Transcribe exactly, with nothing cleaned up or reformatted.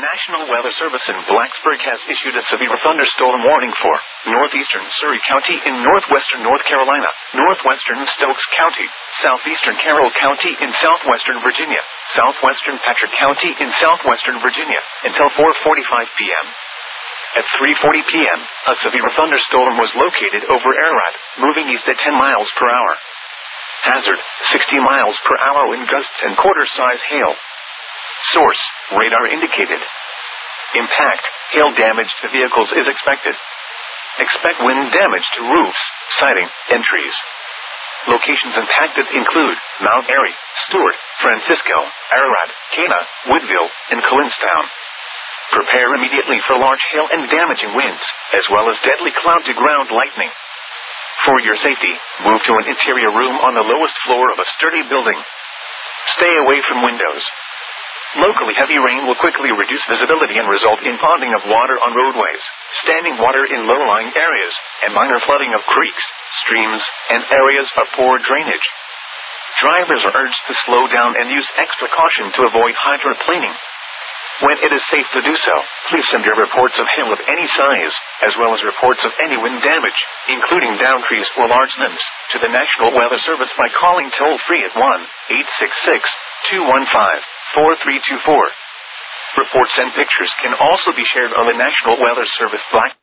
National Weather Service in Blacksburg has issued a severe thunderstorm warning for northeastern Surry County in northwestern North Carolina, northwestern Stokes County, southeastern Carroll County in southwestern Virginia, southwestern Patrick County in southwestern Virginia, until four forty-five p.m. At three forty p.m., a severe thunderstorm was located over Ararat, moving east at ten miles per hour. Hazard, sixty miles per hour wind gusts and quarter-size hail. Source, radar indicated. Impact, hail damage to vehicles is expected. Expect wind damage to roofs, siding, and trees. Locations impacted include Mount Airy, Stewart, Francisco, Ararat, Cana, Woodville, and Collinstown. Prepare immediately for large hail and damaging winds, as well as deadly cloud-to-ground lightning. For your safety, move to an interior room on the lowest floor of a sturdy building. Stay away from windows. Locally heavy rain will quickly reduce visibility and result in ponding of water on roadways, standing water in low-lying areas, and minor flooding of creeks, streams, and areas of poor drainage. Drivers are urged to slow down and use extra caution to avoid hydroplaning. When it is safe to do so, please send your reports of hail of any size, as well as reports of any wind damage, including downed trees or large limbs, to the National Weather Service by calling toll-free at one eight six six, two one five, four three two four. Reports and pictures can also be shared on the National Weather Service Black